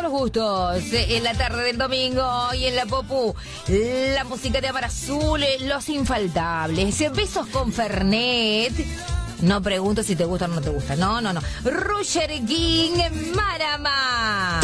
los gustos. En la tarde del domingo y en la Popu, la música de Amar Azul, los infaltables. Besos con Fernet. No pregunto si te gusta o no te gusta. No. Roger King, Marama.